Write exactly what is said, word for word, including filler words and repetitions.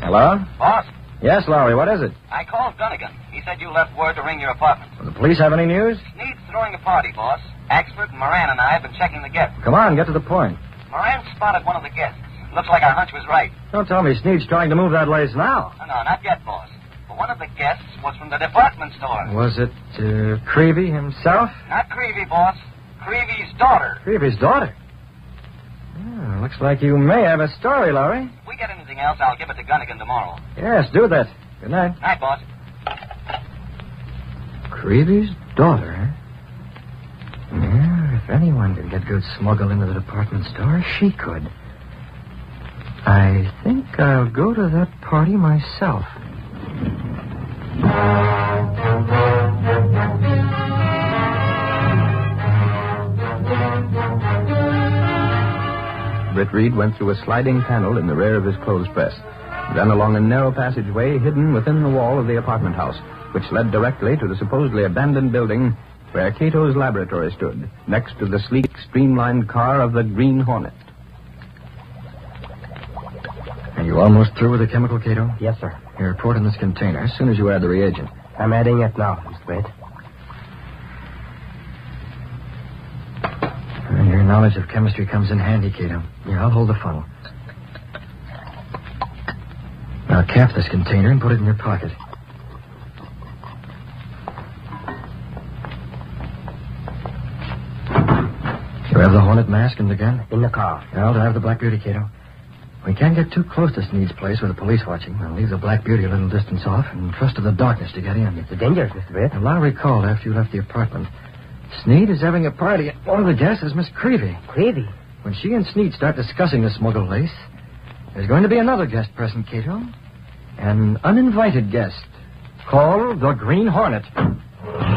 Hello? Boss? Yes, Lowry, what is it? I called Gunnigan. He said you left word to ring your apartment. Will the police have any news? Sneed's throwing a party, boss. Axford, Moran, and I have been checking the guests. Come on, get to the point. Moran spotted one of the guests. Looks like our hunch was right. Don't tell me Sneed's trying to move that lace now. No, no, not yet, boss. But one of the guests was from the department store. Was it uh, Creevy himself? Not Creevy, boss. Creevy's daughter. Creevy's daughter? Oh, looks like you may have a story, Lowry. If we get anything else, I'll give it to Gunnigan tomorrow. Yes, do that. Good night. Night, boss. Creevy's daughter, huh? Yeah, if anyone could get good smuggle into the department store, she could. I think I'll go to that party myself. Britt Reed went through a sliding panel in the rear of his clothes press, then along a narrow passageway hidden within the wall of the apartment house, which led directly to the supposedly abandoned building where Cato's laboratory stood, next to the sleek, streamlined car of the Green Hornet. Are you almost through with the chemical, Cato? Yes, sir. You report in this container as soon as you add the reagent. I'm adding it now, Mister Wade. And your knowledge of chemistry comes in handy, Cato. Here, I'll hold the funnel. Now cap this container and put it in your pocket. You have the Hornet mask and the gun? In the car. I'll have the Black Beauty, Cato. We can't get too close to Sneed's place with the police watching. We'll leave the Black Beauty a little distance off and trust to the darkness to get in. It's dangerous, Mister Wade. And Lowry called after you left the apartment. Sneed is having a party. One of the guests is Miss Creevy. Creevy? When she and Sneed start discussing the smuggled lace, there's going to be another guest present, Cato. An uninvited guest called the Green Hornet.